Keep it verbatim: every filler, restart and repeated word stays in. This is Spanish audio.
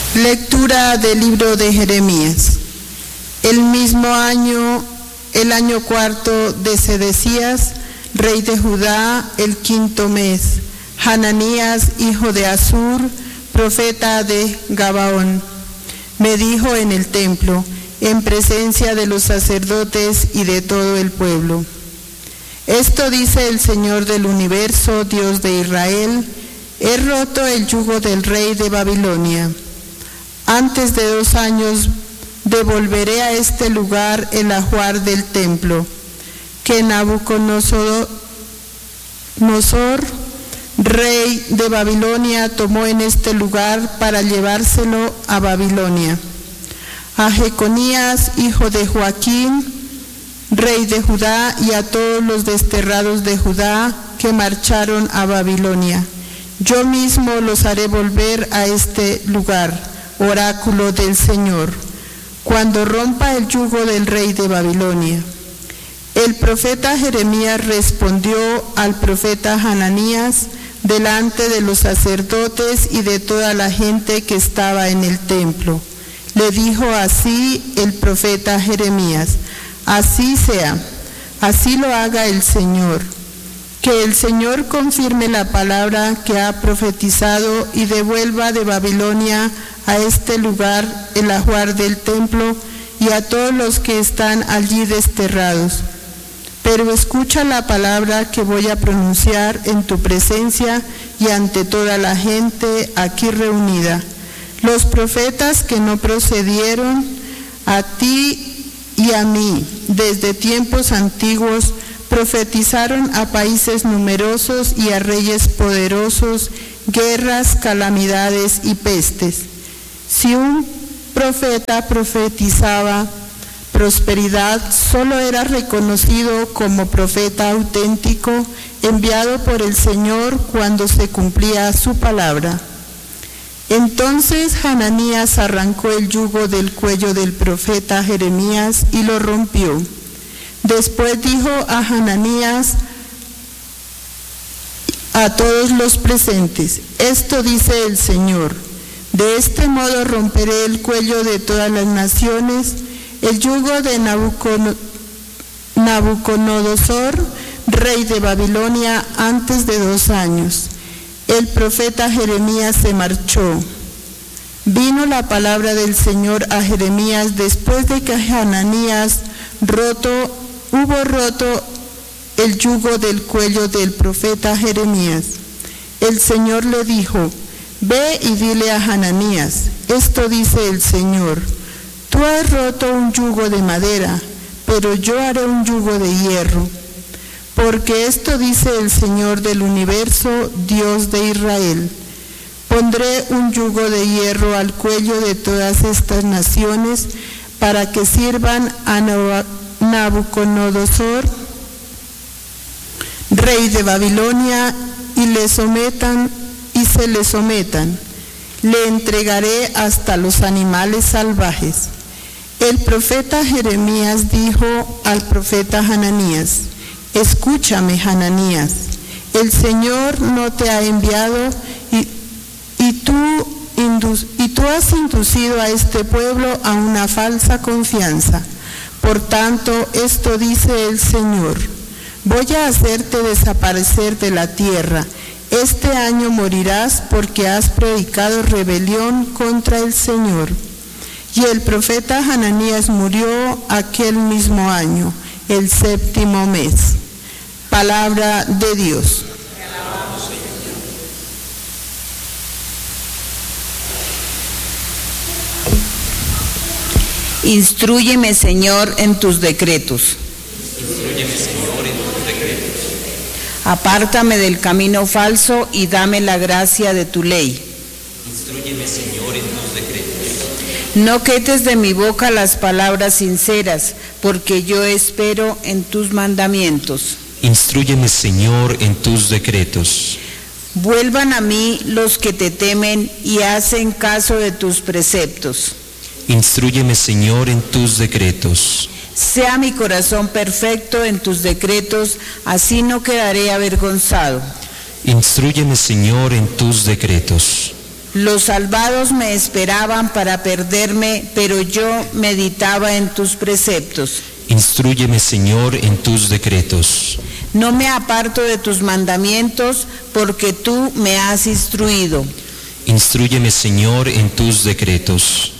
Lectura del libro de Jeremías. El mismo año, el año cuarto de Sedecías, rey de Judá, el quinto mes, Hananías, hijo de Azur, profeta de Gabaón, me dijo en el templo, en presencia de los sacerdotes y de todo el pueblo: esto dice el Señor del universo, Dios de Israel: he roto el yugo del rey de Babilonia. Antes de dos años devolveré a este lugar el ajuar del templo, que Nabucodonosor, rey de Babilonia, tomó en este lugar para llevárselo a Babilonia. A Jeconías, hijo de Joaquín, rey de Judá, y a todos los desterrados de Judá que marcharon a Babilonia. Yo mismo los haré volver a este lugar, oráculo del Señor, cuando rompa el yugo del rey de Babilonia. El profeta Jeremías respondió al profeta Hananías delante de los sacerdotes y de toda la gente que estaba en el templo. Le dijo así el profeta Jeremías: así sea, así lo haga el Señor. Que el Señor confirme la palabra que ha profetizado y devuelva de Babilonia a este lugar el ajuar del templo y a todos los que están allí desterrados. Pero escucha la palabra que voy a pronunciar en tu presencia y ante toda la gente aquí reunida. Los profetas que no procedieron a ti y a mí desde tiempos antiguos profetizaron a países numerosos y a reyes poderosos, guerras, calamidades y pestes. Si un profeta profetizaba prosperidad, solo era reconocido como profeta auténtico, enviado por el Señor cuando se cumplía su palabra. Entonces Hananías arrancó el yugo del cuello del profeta Jeremías y lo rompió. Después dijo a Hananías, a todos los presentes: esto dice el Señor: de este modo romperé el cuello de todas las naciones, el yugo de Nabucodonosor, rey de Babilonia, antes de dos años. El profeta Jeremías se marchó. Vino la palabra del Señor a Jeremías después de que Hananías roto, hubo roto el yugo del cuello del profeta Jeremías. El Señor le dijo: ve y dile a Hananías, esto dice el Señor: tú has roto un yugo de madera, pero yo haré un yugo de hierro. Porque esto dice el Señor del universo, Dios de Israel: pondré un yugo de hierro al cuello de todas estas naciones para que sirvan a Nabucodonosor, rey de Babilonia, y le sometan y se le sometan. Le entregaré hasta los animales salvajes. El profeta Jeremías dijo al profeta Hananías: escúchame, Hananías, el Señor no te ha enviado y, y, tú, indus, y tú has inducido a este pueblo a una falsa confianza. Por tanto, esto dice el Señor: voy a hacerte desaparecer de la tierra. Este año morirás porque has predicado rebelión contra el Señor. Y el profeta Hananías murió aquel mismo año, el séptimo mes. Palabra de Dios. Instrúyeme, Señor, en tus decretos. Instrúyeme, Señor, en tus decretos. Apártame del camino falso y dame la gracia de tu ley. Instrúyeme, Señor, en tus decretos. No quites de mi boca las palabras sinceras, porque yo espero en tus mandamientos. Instrúyeme, Señor, en tus decretos. Vuelvan a mí los que te temen y hacen caso de tus preceptos. Instrúyeme, Señor, en tus decretos. Sea mi corazón perfecto en tus decretos, así no quedaré avergonzado. Instrúyeme, Señor, en tus decretos. Los malvados me esperaban para perderme, pero yo meditaba en tus preceptos. Instrúyeme, Señor, en tus decretos. No me aparto de tus mandamientos, porque tú me has instruido. Instrúyeme, Señor, en tus decretos.